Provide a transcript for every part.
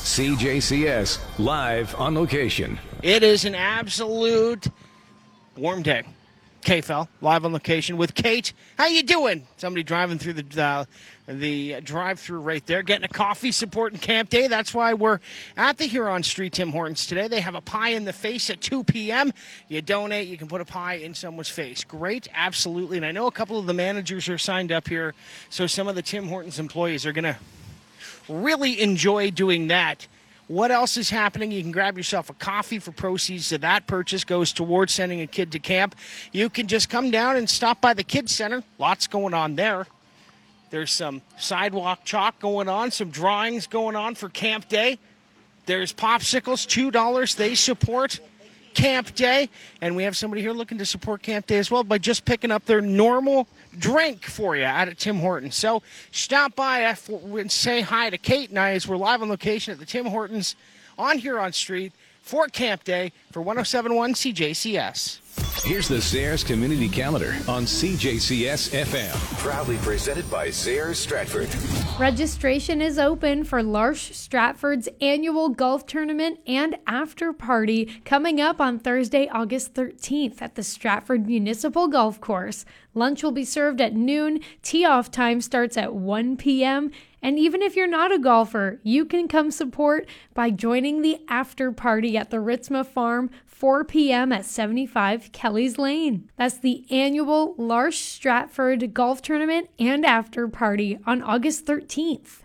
CJCS, live on location. It is an absolute warm day. KFL, live on location with Kate. How you doing? Somebody driving through the drive-through right there, getting a coffee, supporting Camp Day. That's why we're at the Huron Street Tim Hortons today. They have a pie in the face at 2 p.m. You donate, you can put a pie in someone's face. Great, absolutely. And I know a couple of the managers are signed up here, so some of the Tim Hortons employees are going to really enjoy doing that. What else is happening? You can grab yourself a coffee for proceeds of that purchase goes towards sending a kid to camp. You can just come down and stop by the Kids Center. Lots going on there. There's some sidewalk chalk going on, some drawings going on for Camp Day. There's popsicles, $2. They support Camp Day. And we have somebody here looking to support Camp Day as well by just picking up their normal drink for you out at Tim Hortons. So stop by and say hi to Kate and I as we're live on location at the Tim Hortons on Huron Street for Camp Day for 107.1 CJCS. Here's the Sayers Community Calendar on CJCS FM. Proudly presented by Sayers Stratford. Registration is open for L'Arche Stratford's annual golf tournament and after party coming up on Thursday, August 13th at the Stratford Municipal Golf Course. Lunch will be served at noon. Tee-off time starts at 1 p.m. And even if you're not a golfer, you can come support by joining the after party at the Ritzma Farm, 4 p.m. at 75 Kelly's Lane. That's the annual L'Arche Stratford Golf Tournament and after party on August 13th.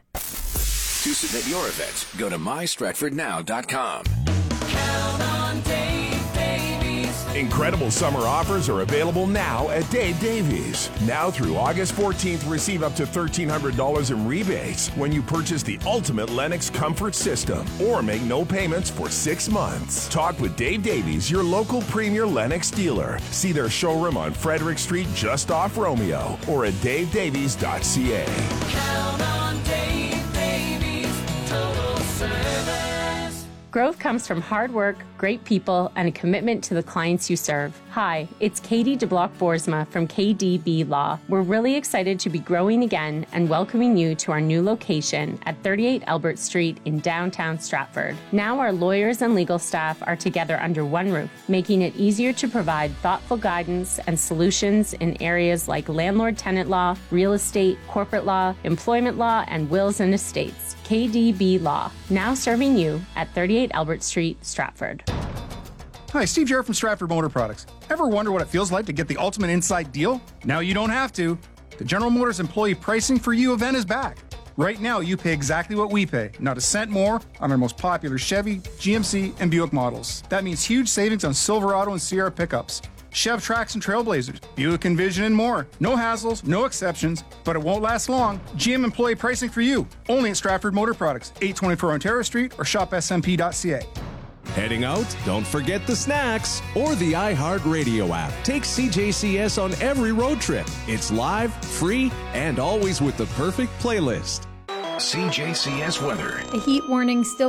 To submit your event, go to mystratfordnow.com. Count on Dave Davies. Incredible summer offers are available now at Dave Davies. Now through August 14th, receive up to $1,300 in rebates when you purchase the ultimate Lennox comfort system or make no payments for 6 months. Talk with Dave Davies, your local premier Lennox dealer. See their showroom on Frederick Street just off Romeo or at davedavies.ca. Count on Dave Davies. Total service. Growth comes from hard work, great people, and a commitment to the clients you serve. Hi, it's Katie DeBlock-Boersma from KDB Law. We're really excited to be growing again and welcoming you to our new location at 38 Albert Street in downtown Stratford. Now our lawyers and legal staff are together under one roof, making it easier to provide thoughtful guidance and solutions in areas like landlord-tenant law, real estate, corporate law, employment law, and wills and estates. KDB Law, now serving you at 38 Albert Street, Stratford. Hi, Steve Jarrett from Stratford Motor Products. Ever wonder what it feels like to get the ultimate inside deal? Now you don't have to. The General Motors Employee Pricing for You event is back. Right now, you pay exactly what we pay, not a cent more on our most popular Chevy, GMC, and Buick models. That means huge savings on Silverado and Sierra pickups, Chev Trax and Trailblazers, Buick Envision, and more. No hassles, no exceptions, but it won't last long. GM Employee Pricing for You, only at Stratford Motor Products, 824 Ontario Street or shopsmp.ca. Heading out? Don't forget the snacks or the iHeartRadio app. Take CJCS on every road trip. It's live, free, and always with the perfect playlist. CJCS weather. A heat warning still